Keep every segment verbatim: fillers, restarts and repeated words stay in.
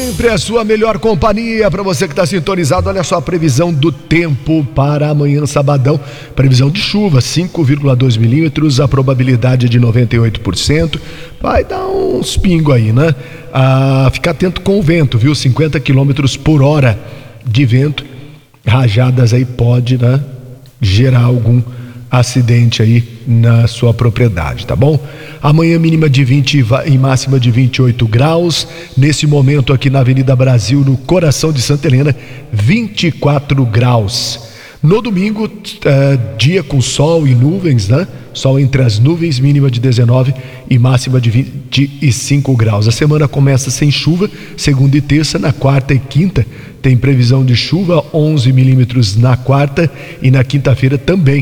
sempre a sua melhor companhia para você que está sintonizado. Olha só a previsão do tempo para amanhã, sabadão. Previsão de chuva, cinco vírgula dois milímetros, a probabilidade é de noventa e oito por cento. Vai dar uns pingos aí, né? Ah, fica atento com o vento, viu? cinquenta quilômetros por hora de vento. Rajadas aí pode, né, gerar algum acidente aí na sua propriedade, tá bom? Amanhã mínima de vinte e máxima de vinte e oito graus. Nesse momento aqui na Avenida Brasil, no coração de Santa Helena, vinte e quatro graus. No domingo, uh, dia com sol e nuvens, né? Sol entre as nuvens, mínima de dezenove e máxima de vinte e cinco graus. A semana começa sem chuva, segunda e terça. Na quarta e quinta tem previsão de chuva, onze milímetros na quarta e na quinta-feira também.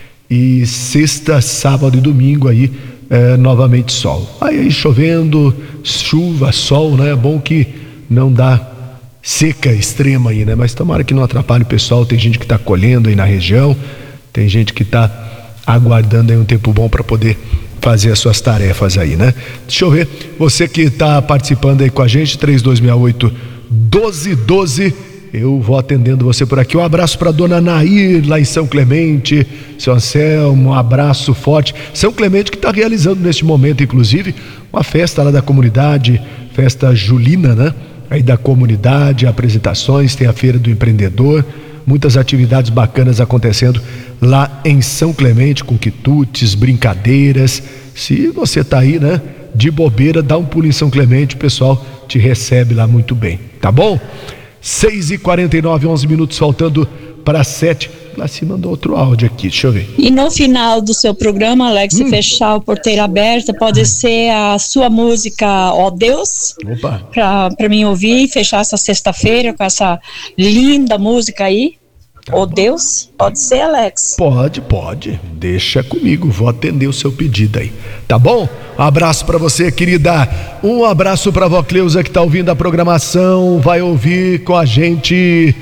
E sexta, sábado e domingo aí é, novamente sol. Aí, aí chovendo, chuva, sol, né? É bom que não dá seca extrema aí, né? Mas tomara que não atrapalhe o pessoal. Tem gente que está colhendo aí na região, tem gente que está aguardando aí um tempo bom para poder fazer as suas tarefas aí, né? Deixa eu ver, você que está participando aí com a gente, três dois seis oito, doze doze. Eu vou atendendo você por aqui. Um abraço para dona Nair, lá em São Clemente. Seu Anselmo, um abraço forte. São Clemente que está realizando neste momento, inclusive, uma festa lá da comunidade, festa julina, né? Aí da comunidade, apresentações, tem a Feira do Empreendedor, muitas atividades bacanas acontecendo lá em São Clemente, com quitutes, brincadeiras. Se você tá aí, né, de bobeira, dá um pulo em São Clemente, o pessoal te recebe lá muito bem, tá bom? seis e quarenta e nove, onze minutos faltando para sete. Lá se mandou outro áudio aqui, deixa eu ver. E no final do seu programa, Alex, hum. fechar o Porteira Aberta, pode ser a sua música Ó Deus, Opa. pra, pra mim ouvir e fechar essa sexta-feira com essa linda música aí. Tá Ó Deus, pode ser, Alex? Pode, pode, deixa comigo, vou atender o seu pedido aí, tá bom? Um abraço pra você, querida. Um abraço pra vó Cleusa que tá ouvindo a programação, vai ouvir com a gente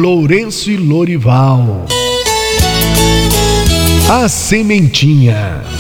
Lourenço e Lorival, A Sementinha.